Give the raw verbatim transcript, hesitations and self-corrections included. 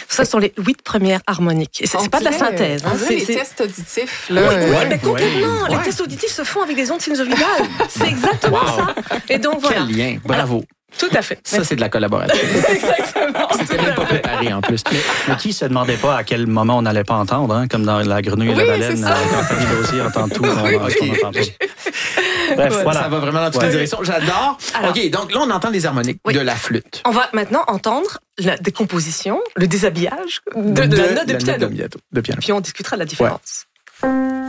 Ça sont les huit premières harmoniques. Et c'est, c'est pas de la synthèse. Hein. C'est, c'est les c'est... tests auditifs. Là, oui, euh... oui, mais complètement. Ouais. Les tests auditifs se font avec des ondes sinusoïdales. C'est exactement wow. ça. Et donc voilà. Quel lien. Bravo. Alors, tout à fait. Ça, c'est de la collaboration. Exactement. C'était même pas préparé en plus. Mais, mais qui se demandait pas à quel moment on n'allait pas entendre, hein, comme dans La Grenouille et oui, la Baleine, quand Fanny Lausier entend tout, on, oui, on, oui. on entend pas. Bref, ouais, voilà. Ça va vraiment dans toutes ouais. les directions. J'adore. Alors, OK, donc là, on entend les harmoniques oui. de la flûte. On va maintenant entendre la décomposition, le déshabillage de, de, de la note de, la piano. Note de, de piano. Puis on discutera de la différence. Ouais.